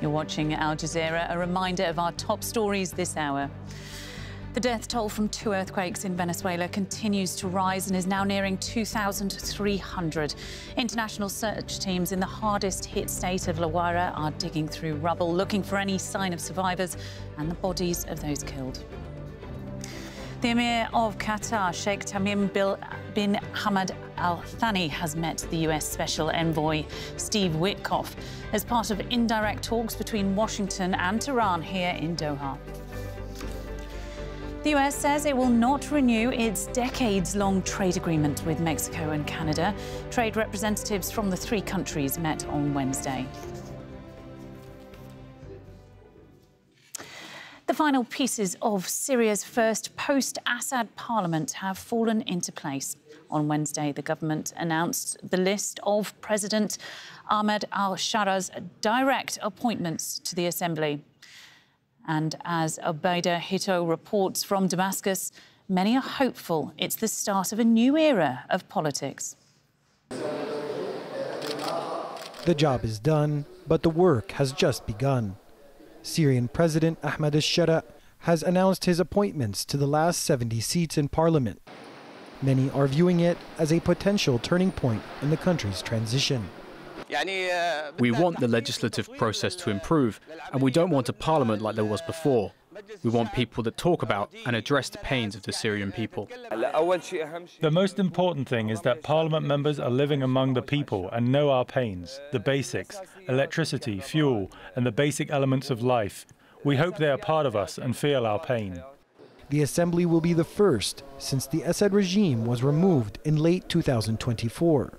You're watching Al Jazeera, a reminder of our top stories this hour. The death toll from 2 earthquakes in Venezuela continues to rise and is now nearing 2,300. International search teams in the hardest hit state of La Guaira are digging through rubble, looking for any sign of survivors and the bodies of those killed. The Emir of Qatar, Sheikh Tamim bin Hamad Al Thani, has met the US Special Envoy Steve Witkoff as part of indirect talks between Washington and Tehran here in Doha. The US says it will not renew its decades-long trade agreement with Mexico and Canada. Trade representatives from the three countries met on Wednesday. The final pieces of Syria's first post-Assad parliament have fallen into place. On Wednesday, the government announced the list of President Ahmed al-Shara's direct appointments to the assembly. And as Obaida Hito reports from Damascus, many are hopeful it's the start of a new era of politics. The job is done, but the work has just begun. Syrian President Ahmed al-Shara has announced his appointments to the last 70 seats in parliament. Many are viewing it as a potential turning point in the country's transition. We want the legislative process to improve, and we don't want a parliament like there was before. We want people that talk about and address the pains of the Syrian people. The most important thing is that parliament members are living among the people and know our pains, the basics, electricity, fuel, and the basic elements of life. We hope they are part of us and feel our pain. The assembly will be the first since the Assad regime was removed in late 2024.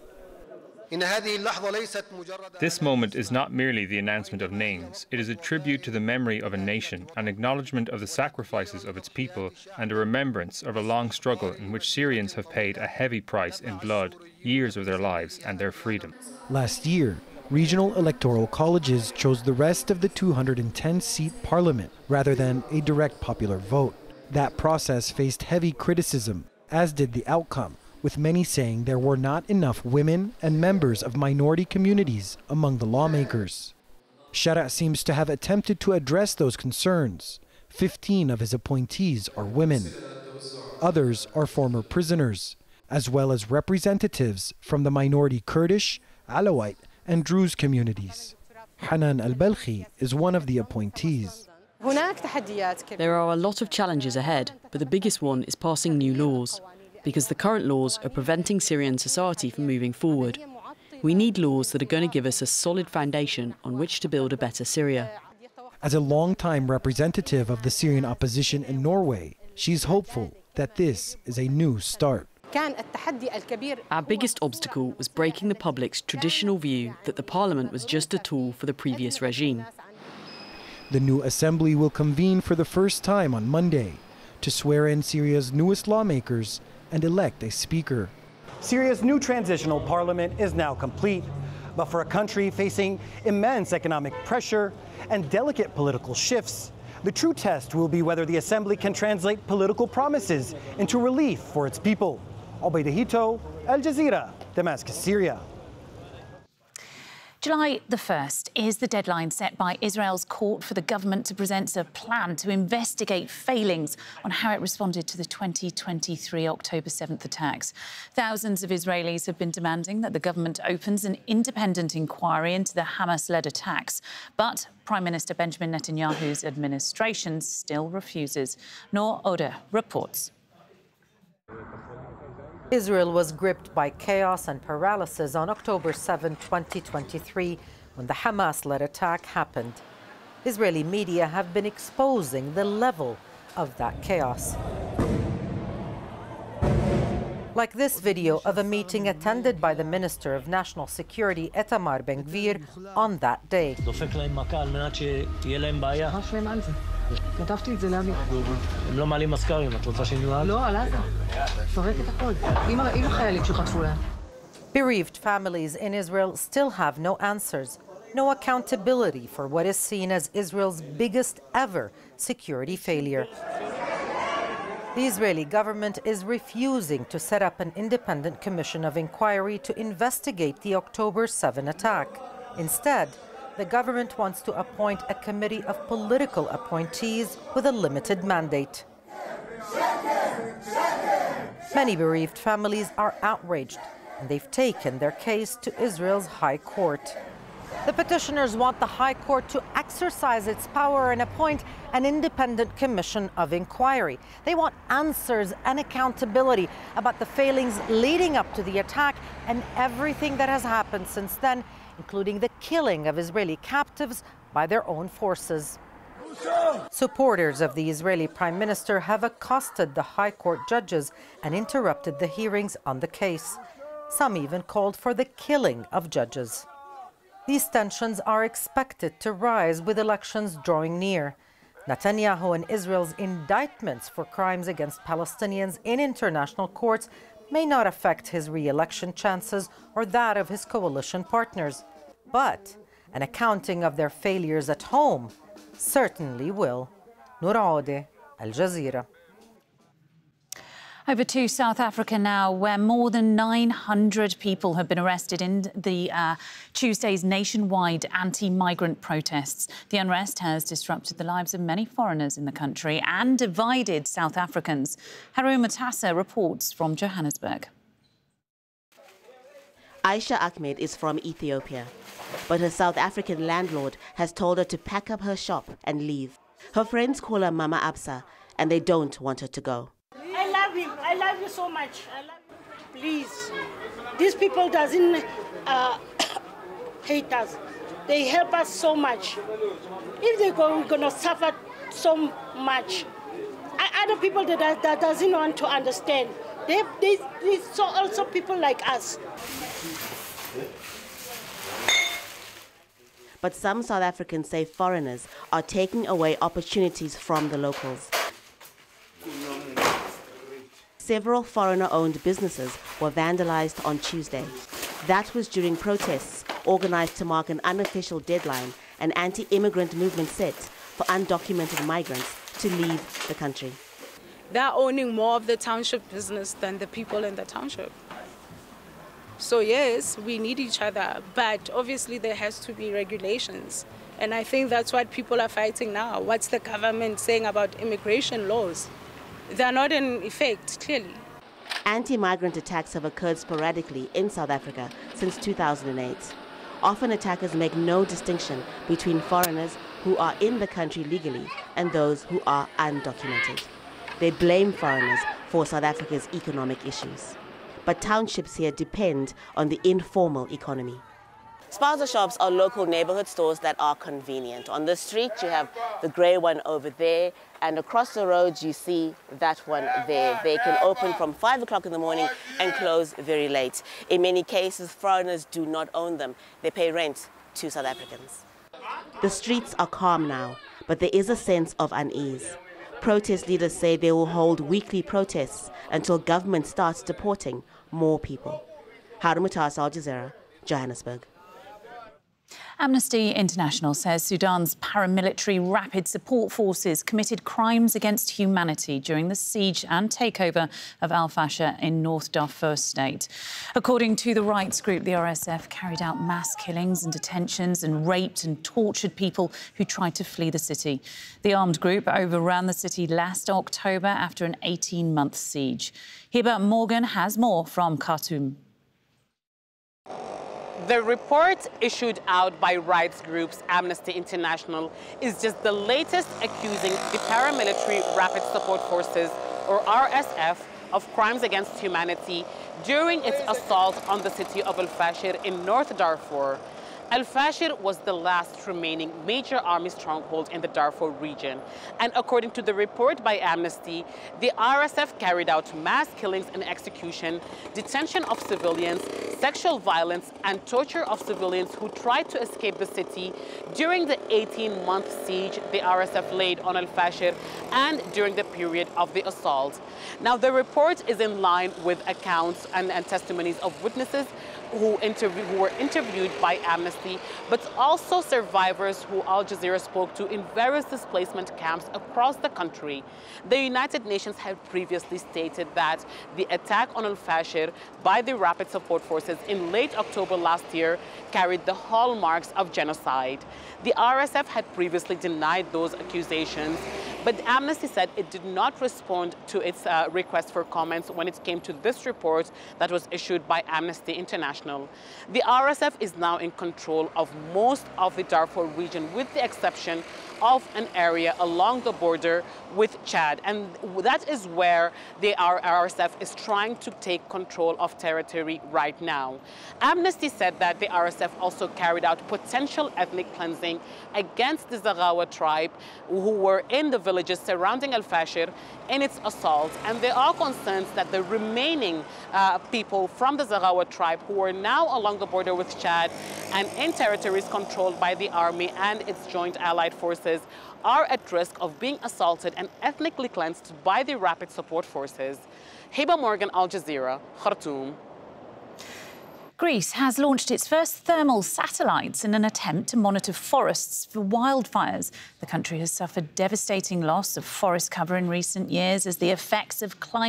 This moment is not merely the announcement of names. It is a tribute to the memory of a nation, an acknowledgement of the sacrifices of its people, and a remembrance of a long struggle in which Syrians have paid a heavy price in blood, years of their lives and their freedom. Last year, regional electoral colleges chose the rest of the 210-seat parliament rather than a direct popular vote. That process faced heavy criticism, as did the outcome, with many saying there were not enough women and members of minority communities among the lawmakers. Shara seems to have attempted to address those concerns. 15 of his appointees are women. Others are former prisoners, as well as representatives from the minority Kurdish, Alawite, and Druze communities. Hanan al-Balkhi is one of the appointees. There are a lot of challenges ahead, but the biggest one is passing new laws, because the current laws are preventing Syrian society from moving forward. We need laws that are going to give us a solid foundation on which to build a better Syria. As a long-time representative of the Syrian opposition in Norway, she's hopeful that this is a new start. Our biggest obstacle was breaking the public's traditional view that the parliament was just a tool for the previous regime. The new assembly will convene for the first time on Monday to swear in Syria's newest lawmakers and elect a speaker. Syria's new transitional parliament is now complete, but for a country facing immense economic pressure and delicate political shifts, the true test will be whether the assembly can translate political promises into relief for its people. Obaida Hito, Al Jazeera, Damascus, Syria. July the 1st is the deadline set by Israel's court for the government to present a plan to investigate failings on how it responded to the 2023 October 7th attacks. Thousands of Israelis have been demanding that the government opens an independent inquiry into the Hamas-led attacks. But Prime Minister Benjamin Netanyahu's administration still refuses. Noor Oder reports. Israel was gripped by chaos and paralysis on October 7, 2023, when the Hamas-led attack happened. Israeli media have been exposing the level of that chaos. Like this video of a meeting attended by the Minister of National Security, Itamar Ben-Gvir, on that day. Bereaved families in Israel still have no answers, no accountability for what is seen as Israel's biggest ever security failure. The Israeli government is refusing to set up an independent commission of inquiry to investigate the October 7 attack. Instead, the government wants to appoint a committee of political appointees with a limited mandate. Many bereaved families are outraged, and they've taken their case to Israel's High Court. The petitioners want the High Court to exercise its power and appoint an independent commission of inquiry. They want answers and accountability about the failings leading up to the attack and everything that has happened since then, including the killing of Israeli captives by their own forces. Supporters of the Israeli Prime Minister have accosted the High Court judges and interrupted the hearings on the case. Some even called for the killing of judges. These tensions are expected to rise with elections drawing near. Netanyahu and Israel's indictments for crimes against Palestinians in international courts may not affect his re-election chances or that of his coalition partners. But an accounting of their failures at home certainly will. Noor Aoudeh, Al Jazeera. Over to South Africa now, where more than 900 people have been arrested in the Tuesday's nationwide anti-migrant protests. The unrest has disrupted the lives of many foreigners in the country and divided South Africans. Haroon Matassa reports from Johannesburg. Aisha Ahmed is from Ethiopia, but her South African landlord has told her to pack up her shop and leave. Her friends call her Mama Absa, and they don't want her to go. I love him. I love you so much. I love you. Please. These people doesn't hate us. They help us so much. If they go, we're going to suffer so much. Other people that doesn't want to understand. They also people like us. But some South Africans say foreigners are taking away opportunities from the locals. Several foreigner-owned businesses were vandalized on Tuesday. That was during protests organized to mark an unofficial deadline an anti-immigrant movement set for undocumented migrants to leave the country. They're owning more of the township business than the people in the township. So yes, we need each other, but obviously there has to be regulations. And I think that's what people are fighting now. What's the government saying about immigration laws? They're not in effect, clearly. Anti-migrant attacks have occurred sporadically in South Africa since 2008. Often attackers make no distinction between foreigners who are in the country legally and those who are undocumented. They blame foreigners for South Africa's economic issues. But townships here depend on the informal economy. Spaza shops are local neighborhood stores that are convenient. On the street, you have the grey one over there, and across the road, you see that one there. They can open from 5 o'clock in the morning and close very late. In many cases, foreigners do not own them. They pay rent to South Africans. The streets are calm now, but there is a sense of unease. Protest leaders say they will hold weekly protests until government starts deporting more people. Haroon Matassa, Al Jazeera, Johannesburg. Amnesty International says Sudan's paramilitary rapid support forces committed crimes against humanity during the siege and takeover of Al-Fasher in North Darfur state. According to the rights group, the RSF carried out mass killings and detentions and raped and tortured people who tried to flee the city. The armed group overran the city last October after an 18-month siege. Hiba Morgan has more from Khartoum. The report issued out by rights groups Amnesty International is just the latest accusing the paramilitary Rapid Support Forces, or RSF, of crimes against humanity during its assault on the city of Al-Fasher in North Darfur. Al-Fasher was the last remaining major army stronghold in the Darfur region. And according to the report by Amnesty, the RSF carried out mass killings and execution, detention of civilians, sexual violence, and torture of civilians who tried to escape the city during the 18-month siege the RSF laid on Al-Fasher and during the period of the assault. Now, the report is in line with accounts and testimonies of witnesses who were interviewed by Amnesty, but also survivors who Al Jazeera spoke to in various displacement camps across the country. The United Nations had previously stated that the attack on Al-Fashir by the Rapid Support Forces in late October last year carried the hallmarks of genocide. The RSF had previously denied those accusations, but Amnesty said it did not respond to its request for comments when it came to this report that was issued by Amnesty International. The RSF is now in control of most of the Darfur region, with the exception of an area along the border with Chad. And that is where the RSF is trying to take control of territory right now. Amnesty said that the RSF also carried out potential ethnic cleansing against the Zaghawa tribe who were in the villages surrounding Al-Fashir in its assault. And there are concerns that the remaining people from the Zaghawa tribe who are now along the border with Chad and in territories controlled by the army and its joint allied forces are at risk of being assaulted and ethnically cleansed by the Rapid Support Forces. Heba Morgan, Al Jazeera, Khartoum. Greece has launched its first thermal satellites in an attempt to monitor forests for wildfires. The country has suffered devastating loss of forest cover in recent years as the effects of climate